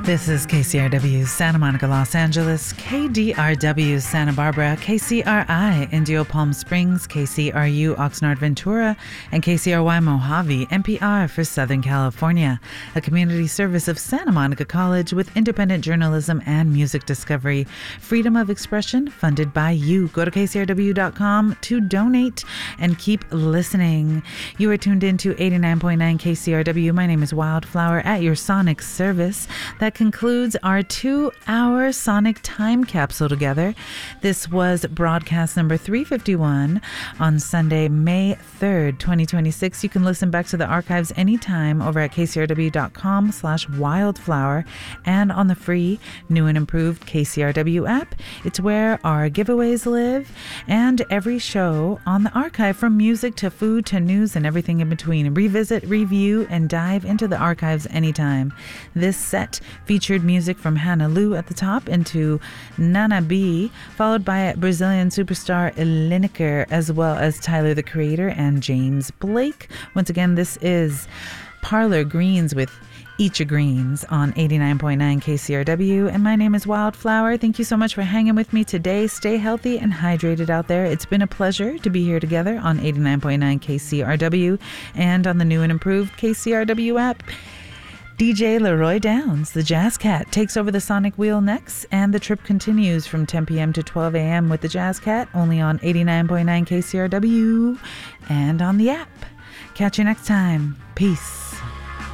This is KCRW Santa Monica, Los Angeles, KDRW Santa Barbara, KCRI Indio Palm Springs, KCRU Oxnard Ventura, and KCRY Mojave, NPR for Southern California, a community service of Santa Monica College with independent journalism and music discovery. Freedom of expression funded by you. Go to KCRW.com to donate and keep listening. You are tuned into 89.9 KCRW. My name is Wildflower at your sonic service. That concludes our 2-hour sonic time capsule together. This was broadcast number 351 on Sunday, May 3rd, 2026. You can listen back to the archives anytime over at kcrw.com/wildflower and on the free, new and improved KCRW app. It's where our giveaways live and every show on the archive, from music to food to news and everything in between. Revisit, review, and dive into the archives anytime. This set featured music from Hannah Lou at the top into Nana B, followed by Brazilian superstar Lineker, as well as Tyler the Creator and James Blake. Once again, this is Parlor Greens with Eat Your Greens on 89.9 KCRW, and my name is Wildflower. Thank you so much for hanging with me today. Stay healthy and hydrated out there. It's been a pleasure to be here together on 89.9 KCRW and on the new and improved KCRW app. DJ Leroy Downs, the Jazz Cat, takes over the Sonic Wheel next, and the trip continues from 10 p.m. to 12 a.m. with the Jazz Cat, only on 89.9 KCRW and on the app. Catch you next time. Peace.